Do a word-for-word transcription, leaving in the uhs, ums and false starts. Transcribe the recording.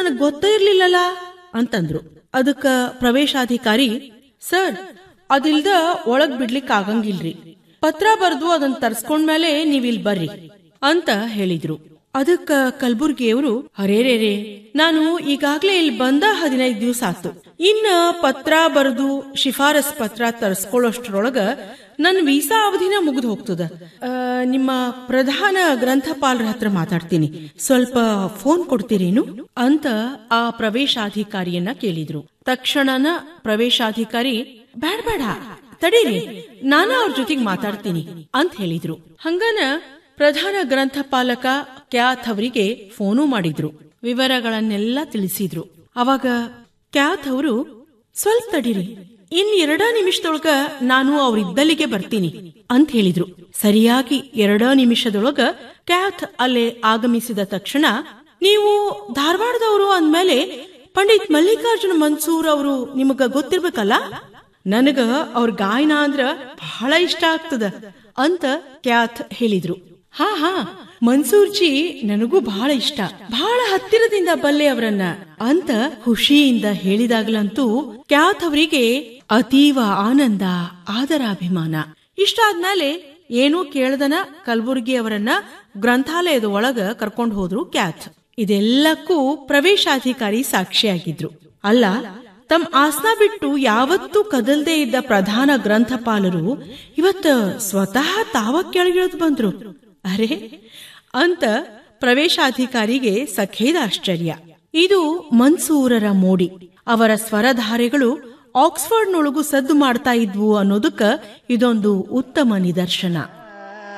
ನನಗ್ ಗೊತ್ತೇ ಇರ್ಲಿಲ್ಲಲ್ಲ ಅಂತಂದ್ರು. ಅದಕ್ಕ ಪ್ರವೇಶಾಧಿಕಾರಿ, ಸರ್ ಅದಿಲ್ದ ಒಳಗ್ ಬಿಡ್ಲಿಕ್ ಆಗಂಗಿಲ್ರಿ, ಪತ್ರ ಬರ್ದು ಅದನ್ನ ತರ್ಸ್ಕೊಂಡ್ಮೇಲೆ ನೀವ್ ಇಲ್ ಬರ್ರಿ ಅಂತ ಹೇಳಿದ್ರು. ಅದಕ್ಕ ಕಲ್ಬುರ್ಗಿಯವರು, ಅರೇರೇರೆ, ನಾನು ಈಗಾಗ್ಲೇ ಇಲ್ಲಿ ಬಂದ ಹದಿನೈದು ದಿವಸ ಆತು, ಇನ್ನ ಪತ್ರ ಬರೆದು ಶಿಫಾರಸ್ ಪತ್ರ ತರ್ಸ್ಕೊಳ್ಳೋಷ್ಟ್ರೊಳಗ ನನ್ ವೀಸಾ ಅವಧಿನ ಮುಗಿದು ಹೋಗ್ತದ. ನಿಮ್ಮ ಪ್ರಧಾನ ಗ್ರಂಥಪಾಲರ ಹತ್ರ ಮಾತಾಡ್ತೀನಿ, ಸ್ವಲ್ಪ ಫೋನ್ ಕೊಡ್ತೀರೇನು ಅಂತ ಆ ಪ್ರವೇಶಾಧಿಕಾರಿಯನ್ನ ಕೇಳಿದ್ರು. ತಕ್ಷಣನ ಪ್ರವೇಶಾಧಿಕಾರಿ, ಬೇಡ ಬೇಡ ತಡೀರಿ, ನಾನು ಅವ್ರ ಜೊತೆಗೆ ಮಾತಾಡ್ತೀನಿ ಅಂತ ಹೇಳಿದ್ರು. ಹಂಗನ ಪ್ರಧಾನ ಗ್ರಂಥಪಾಲಕ ಕ್ಯಾತ್ ಅವರಿಗೆ ಫೋನು ಮಾಡಿದ್ರು, ವಿವರಗಳನ್ನೆಲ್ಲ ತಿಳಿಸಿದ್ರು. ಅವಾಗ ಕ್ಯಾತ್ ಅವರು, ಸ್ವಲ್ಪ ತಡೀರಿ, ಇನ್ ಎರಡ ನಿಮಿಷದೊಳಗ ನಾನು ಅವ್ರಿದ್ದಲ್ಲಿಗೆ ಬರ್ತೀನಿ ಅಂತ ಹೇಳಿದ್ರು. ಸರಿಯಾಗಿ ಎರಡ ನಿಮಿಷದೊಳಗ ಕ್ಯಾತ್ ಅಲ್ಲೇ ಆಗಮಿಸಿದ ತಕ್ಷಣ, ನೀವು ಧಾರವಾಡದವರು ಅಂದ್ಮೇಲೆ ಪಂಡಿತ್ ಮಲ್ಲಿಕಾರ್ಜುನ ಮನ್ಸೂರ್ ಅವರು ನಿಮಗ ಗೊತ್ತಿರ್ಬೇಕಲ್ಲ, ನನಗ ಅವ್ರ ಗಾಯನ ಅಂದ್ರ ಬಹಳ ಇಷ್ಟ ಆಗ್ತದ ಅಂತ ಕ್ಯಾತ್ ಹೇಳಿದ್ರು. ಹಾ ಹಾ ಮನ್ಸೂರ್ಜಿ ನನಗೂ ಬಹಳ ಇಷ್ಟ, ಬಹಳ ಹತ್ತಿರದಿಂದ ಬಲ್ಲೆ ಅವರನ್ನ ಅಂತ ಖುಷಿಯಿಂದ ಹೇಳಿದಾಗ್ಲಂತೂ ಕ್ಯಾತ್ ಅವರಿಗೆ ಅತೀವ ಆನಂದ, ಆದರಾಭಿಮಾನ. ಇಷ್ಟಾದ್ಮೇಲೆ ಏನೂ ಕೇಳ್ದನ ಕಲ್ಬುರ್ಗಿ ಅವರನ್ನ ಗ್ರಂಥಾಲಯದ ಒಳಗ ಕರ್ಕೊಂಡು ಹೋದ್ರು ಕ್ಯಾತ್. ಇದೆಲ್ಲಕ್ಕೂ ಪ್ರವೇಶಾಧಿಕಾರಿ ಸಾಕ್ಷಿಯಾಗಿದ್ರು. ಅಲ್ಲ, ತಮ್ಮ ಆಸನ ಬಿಟ್ಟು ಯಾವತ್ತೂ ಕದಲ್ದೇ ಇದ್ದ ಪ್ರಧಾನ ಗ್ರಂಥಪಾಲರು ಇವತ್ತ ಸ್ವತಃ ತಾವ ಕೆಳಗಿಳಿದು ಬಂದ್ರು. ಅರೆ ಅಂತ ಪ್ರವೇಶಾಧಿಕಾರಿಗೆ ಸಖೇದ ಆಶ್ಚರ್ಯ. ಇದು ಮನ್ಸೂರರ ಮೋಡಿ. ಅವರ ಸ್ವರಧಾರೆಗಳು ಆಕ್ಸ್ಫರ್ಡ್ನೊಳಗೂ ಸದ್ದು ಮಾಡ್ತಾ ಇದ್ವು ಅನ್ನೋದಕ್ಕ ಇದೊಂದು ಉತ್ತಮ ನಿದರ್ಶನ.